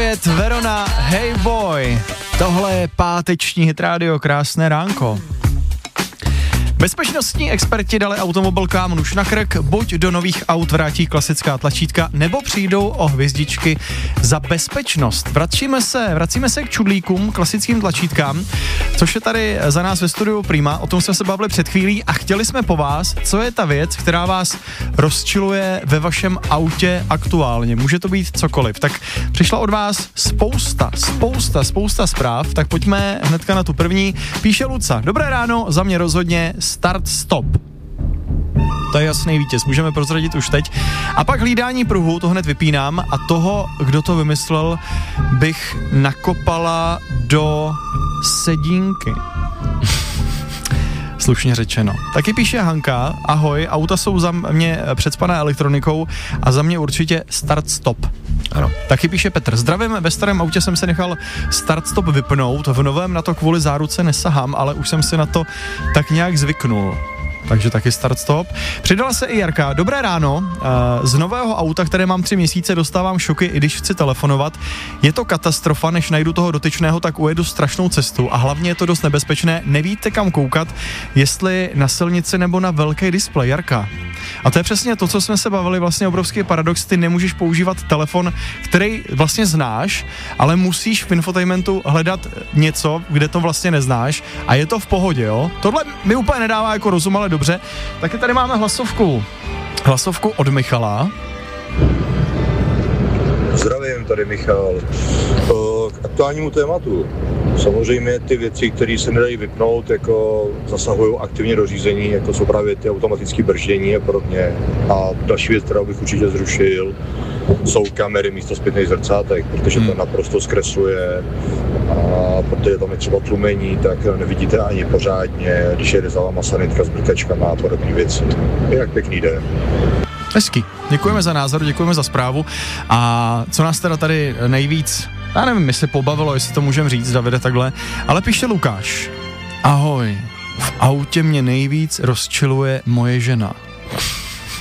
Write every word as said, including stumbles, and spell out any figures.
devět, Verona, Hey Boy. Tohle je páteční Hit Radio, krásné ránko. Bezpečnostní experti dali automobilkám nůž na krk, buď do nových aut vrátí klasická tlačítka, nebo přijdou o hvězdičky za bezpečnost. Vracíme se, vracíme se k čudlíkům, klasickým tlačítkám, což je tady za nás ve studiu Prima, o tom jsme se bavili před chvílí a chtěli jsme po vás, co je ta věc, která vás rozčiluje ve vašem autě aktuálně. Může to být cokoliv. Tak přišla od vás spousta, spousta, spousta zpráv, tak pojďme hnedka na tu první. Píše Luca, dobré ráno, za mě rozhodně start stop. To je jasný vítěz, můžeme prozradit už teď. A pak hlídání pruhu, to hned vypínám a toho, kdo to vymyslel, bych nakopala do sedínky. Slušně řečeno. Taky píše Hanka, ahoj, auta jsou za mě předspané elektronikou a za mě určitě start stop. Ano. Taky píše Petr, zdravím, ve starém autě jsem se nechal start stop vypnout, v novém na to kvůli záruce nesahám, ale už jsem si na to tak nějak zvyknul. Takže taky start stop. Přidala se i Jarka. Dobré ráno. Z nového auta, které mám tři měsíce, dostávám šoky, i když chci telefonovat. Je to katastrofa, než najdu toho dotyčného, tak ujedu strašnou cestu a hlavně je to dost nebezpečné. Nevíte kam koukat, jestli na silnici nebo na velký displej. Jarka. A to je přesně to, co jsme se bavili, vlastně obrovský paradox. Ty nemůžeš používat telefon, který vlastně znáš, ale musíš v infotainmentu hledat něco, kde to vlastně neznáš a je to v pohodě, jo? Tohle mi úplně nedává jako rozum, ale dobře. Taky tady máme hlasovku. Hlasovku od Michala. Zdravím, tady Michal. K aktuálnímu tématu. Samozřejmě ty věci, které se nedají vypnout, jako zasahují aktivně do řízení, jako jsou právě ty automatické brždění a podobně. A další věc, kterou bych určitě zrušil, jsou kamery místo zpětných zrcátek, protože to naprosto zkresluje. A protože tam je třeba tlumení, tak nevidíte ani pořádně, když jede za váma sanitka s blikačkama a podobné věci. Jak pěkný den. Hezky. Děkujeme za názor, děkujeme za zprávu. A co nás teda tady nejvíc, já nevím, jestli pobavilo, jestli to můžeme říct, Davide, takhle, ale píše Lukáš. Ahoj, v autě mě nejvíc rozčiluje moje žena.